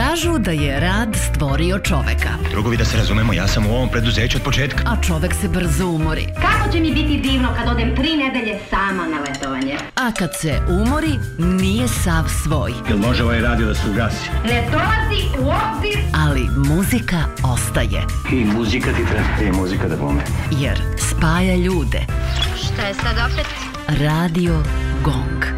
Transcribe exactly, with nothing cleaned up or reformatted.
Kažu da je rad stvorio čoveka. Drugovi, da se razumemo, ja sam u ovom preduzeću od početka. A čovek se brzo umori. Kako će mi biti divno kad odem tri nedelje sama na letovanje? A kad se umori, nije sav svoj. Jel može ovaj radio da se ugasi? Ne dolazi u obzir. Ali muzika ostaje. I muzika ti treba. I muzika da bome. Jer spaja ljude. Šta je sad opet? Radio Gong.